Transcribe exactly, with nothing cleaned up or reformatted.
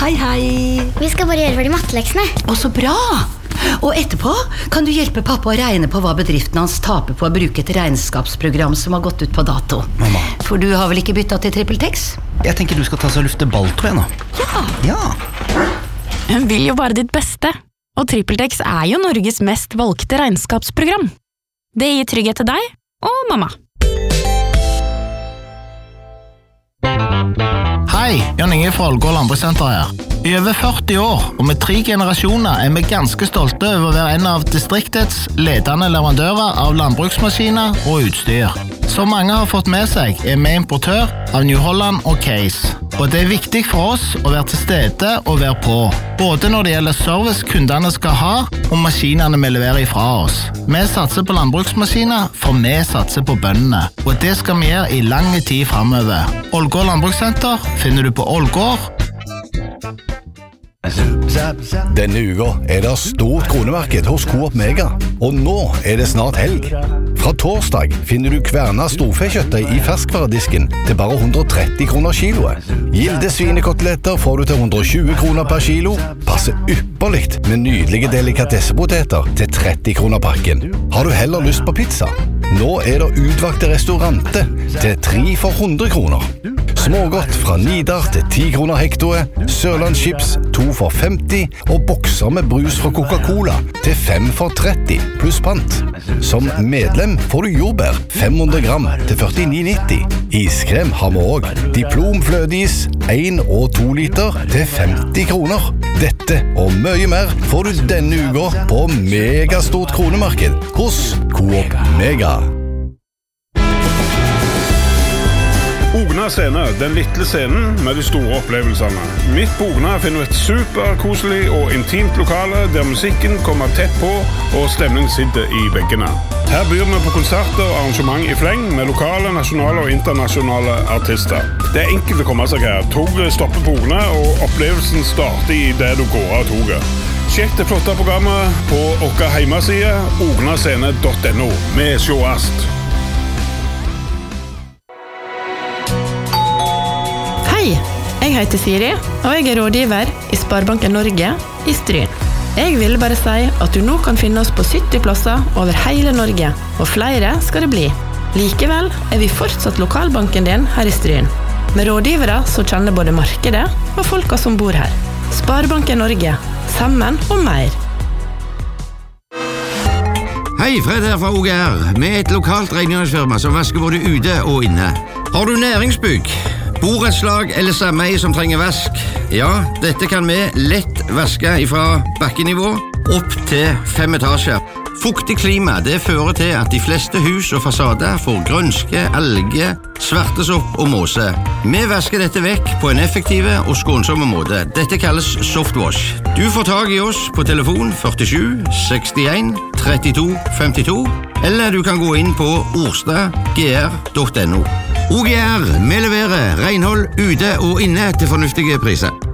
Hei, hei. Vi skal bare gjøre ferdig matteleksene. Å, så bra. Og etterpå kan du hjelpe pappa å regne på hva bedriften hans taper på å bruke et regnskapsprogram som har gått ut på dato. Mamma. For du har vel ikke byttet til TrippelTex? Jeg tenker du skal ta så lufte ball, tror jeg nå. Ja. Ja. Hun vil jo bare ditt beste. Og TrippelTex er jo Norges mest valgte regnskapsprogram. Det gir trygghet til deg og mamma. Hei, Jan Inge fra Ålgård Landbrukssenter her. I over førti år, og med tre generasjoner, er vi ganske stolte over å være en av distriktets ledende leverandører av landbruksmaskiner og utstyr. Som mange har fått med seg, er vi importør av New Holland og Case. Og det er viktig for oss å være til stede og være på. Både når det gjelder service kundene skal ha, og maskinene vi leverer ifra oss. Vi satser på landbruksmaskiner, for vi satser på bøndene. Og det skal vi gjøre i lang tid fremover. Ålgård Landbrukssenter finner du på Ålgård. Denne uka er det stort kronemarked hos Coop Mega, og nå er det snart helg. Fra torsdag finner du kverna storfekjøttøy i ferskvaredisken til bare hundre og tretti kroner kiloet. Gilde svinekoteletter får du til hundre og tjue kroner per kilo. Passer ypperligt med nydelige delikatessepoteter til tretti kroner pakken. Har du heller lyst på pizza? Nå er det utvakte restaurante til tre for hundre kroner. Smågodt fra Nidar til ti kroner hektoet, Sørlandschips to for femti og bokser med brus fra Coca-Cola til fem for tretti pluss pant. Som medlem får du jordbær fem hundre gram til førtini nitti. Iskrem har vi også. Diplom flødeis en og to liter til femti kroner. Dette og mye mer får du denne uka på megastort kronemarked hos Coop Mega. Ogna scene, den lille scenen med de store opplevelsene. Midt på Ogna finner du et superkoselig og intimt lokale der musikken kommer tett på og stemningen sitter i veggene. Her byr vi på konserter og arrangement i fleng med lokale, nasjonale og internasjonale artister. Det er enkelt å komme seg her. Toget stopper på Ogna, og opplevelsen starter i det du går av toget. Sjekk det flotte programmet på vår hjemmeside ognascene punktum no. Vi sjåast! Hei, jeg heter Siri, og jeg er rådgiver i Sparebanken Norge i Stryn. Jeg vil bare si at du nå kan finne oss på sytti plasser over hele Norge, og flere skal det bli. Likevel er vi fortsatt lokalbanken din her i Stryn, med rådgivere som kjenner både markedet og folka som bor her. Sparebanken Norge, sammen og mer. Hei, Fred her fra O G R, med et lokalt rengjøringsfirma som vasker både ute og inne. Har du næringsbygg, borettslag eller sameie som trenger vask? Ja, dette kan vi lett vaske fra bakkenivå opp til fem etasjer. Fuktig klima, det fører til at de fleste hus og fasader får grønske, alge, svartesopp og måse. Vi vasker dette vekk på en effektiv og skånsomme måte. Dette kalles softwash. Du får tag i oss på telefon førtisju sekstien trettito femtito, eller du kan gå inn på orstad g r punktum no. O G R, vi leverer renhold ute og inne til fornuftige priser.